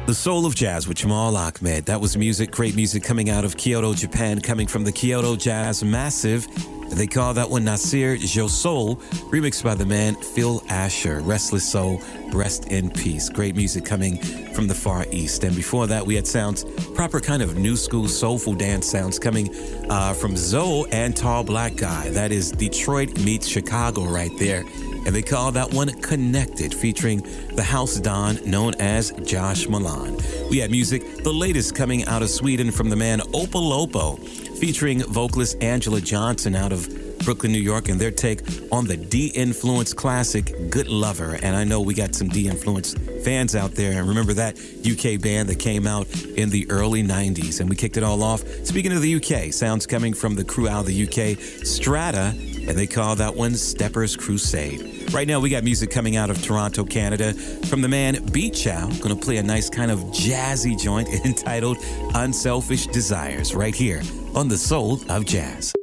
The Soul of Jazz with Jamal Ahmed. That was music, great music coming out of Kyoto, Japan, coming from the Kyoto Jazz Massive. They call that one Nasir Jo Soul, remixed by the man Phil Asher. Restless Soul, rest in peace. Great music coming from the Far East. And before that, we had sounds, proper kind of new school soulful dance sounds coming from Zoe and Tall Black Guy. That is Detroit meets Chicago right there. And they call that one Connected, featuring the house don known as Josh Milan. We had music, the latest coming out of Sweden from the man Opolopo, featuring vocalist Angela Johnson out of Brooklyn, New York, and their take on the D-Influence classic, Good Lover. And I know we got some D-Influence fans out there, and remember that UK band that came out in the early 90s. And we kicked it all off. Speaking of the UK, sounds coming from the crew out of the UK, Strata, and they call that one Steppers Crusade. Right now, we got music coming out of Toronto, Canada, from the man Beat Chow. Going to play a nice kind of jazzy joint entitled Unselfish Desires right here on The Soul of Jazz.